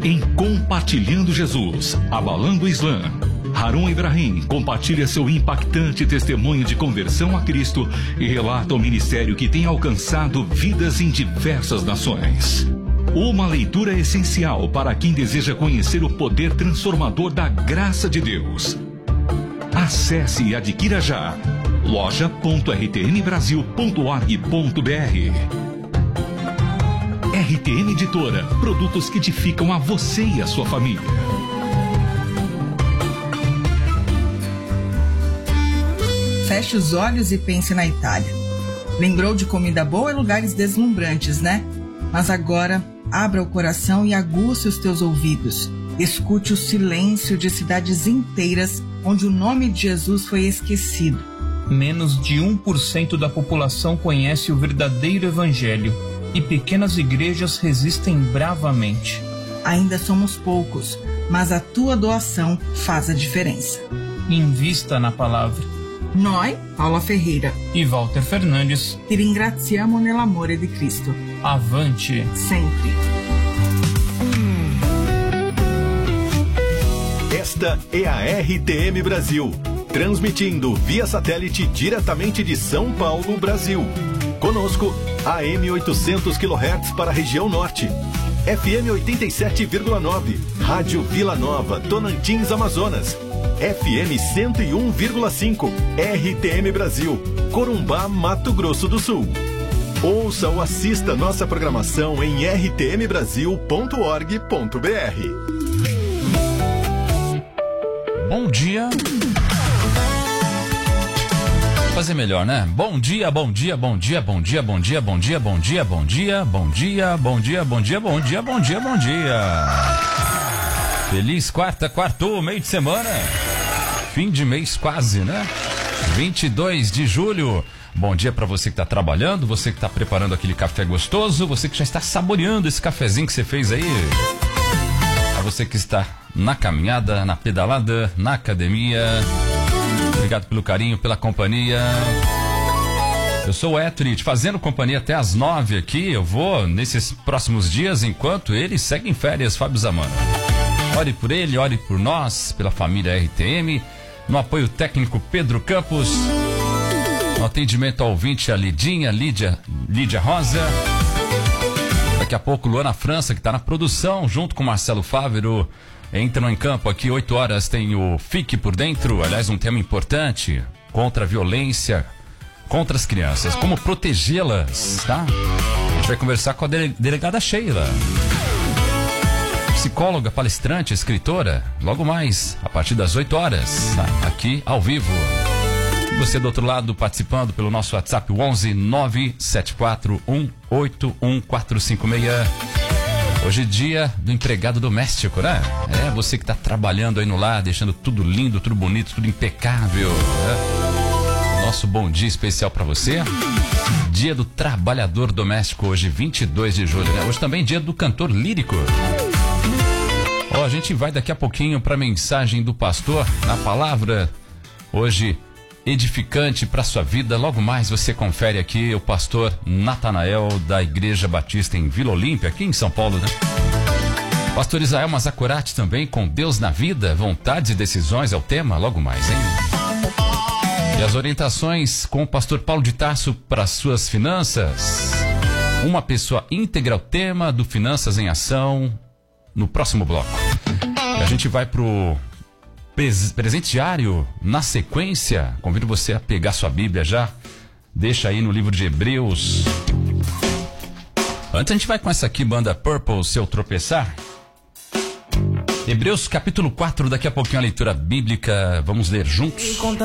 em Compartilhando Jesus, Abalando o Islã. Harun Ibrahim compartilha seu impactante testemunho de conversão a Cristo e relata o ministério que tem alcançado vidas em diversas nações. Uma leitura essencial para quem deseja conhecer o poder transformador da graça de Deus. Acesse e adquira já loja.rtmbrasil.org.br. RTM Editora, produtos que edificam a você e a sua família. Feche os olhos e pense na Itália. Lembrou de comida boa e lugares deslumbrantes, né? Mas agora, abra o coração e aguce os teus ouvidos. Escute o silêncio de cidades inteiras onde o nome de Jesus foi esquecido. Menos de 1% da população conhece o verdadeiro evangelho e pequenas igrejas resistem bravamente. Ainda somos poucos, mas a tua doação faz a diferença. Invista na palavra. Noi, Paula Ferreira e Walter Fernandes, ti ringraziamo nell'amore di Cristo. Avante sempre. Esta é a RTM Brasil, transmitindo via satélite diretamente de São Paulo, Brasil. Conosco, AM 800 kHz para a região norte, FM 87,9, Rádio Vila Nova, Tocantins, Amazonas, FM 101,5, RTM Brasil, Corumbá, Mato Grosso do Sul. Ouça ou assista nossa programação em rtmbrasil.org.br. Bom dia. Fazer melhor, né? Bom dia, bom dia, bom dia, bom dia, bom dia, bom dia, bom dia, bom dia, bom dia, bom dia, bom dia, bom dia, bom dia, bom dia. Feliz quartou, meio de semana. Fim de mês quase, né? 22 de julho. Bom dia para você que está trabalhando, você que está preparando aquele café gostoso, você que já está saboreando esse cafezinho que você fez aí. A você que está na caminhada, na pedalada, na academia. Obrigado pelo carinho, pela companhia. Eu sou o Héctor, te fazendo companhia até as 9 aqui. Eu vou nesses próximos dias, enquanto ele segue em férias, Fábio Zamano. Ore por ele, ore por nós, pela família RTM. No apoio técnico Pedro Campos. No atendimento ao ouvinte, a Lídia Rosa. Daqui a pouco Luana França, que está na produção, junto com Marcelo Fávero. Entram em campo aqui, 8 horas, tem o Fique por Dentro. Aliás, um tema importante, contra a violência, contra as crianças. Como protegê-las, tá? A gente vai conversar com a delegada Sheila. Psicóloga, palestrante, escritora, logo mais, a partir das 8 horas, tá? Aqui ao vivo. Você do outro lado participando pelo nosso WhatsApp 11 974 181 456. Hoje é dia do empregado doméstico, né? É, você que está trabalhando aí no lar, deixando tudo lindo, tudo bonito, tudo impecável, né? Nosso bom dia especial para você. Dia do trabalhador doméstico, hoje 22 de julho, né? Hoje também dia do cantor lírico. Ó, a gente vai daqui a pouquinho para a mensagem do pastor na palavra. Hoje, edificante para sua vida. Logo mais você confere aqui o pastor Natanael da Igreja Batista em Vila Olímpia, aqui em São Paulo, né? Pastor Israel Mazacurati também, com Deus na vida, vontades e decisões é o tema, logo mais, hein? E as orientações com o pastor Paulo de Tarso para suas finanças. Uma pessoa íntegra, o tema do Finanças em Ação, no próximo bloco. E a gente vai pro presente diário na sequência. Convido você a pegar sua Bíblia já. Deixa aí no livro de Hebreus. Antes a gente vai com essa aqui, banda Purple, Se Eu Tropeçar. Hebreus capítulo 4, daqui a pouquinho a leitura bíblica. Vamos ler juntos.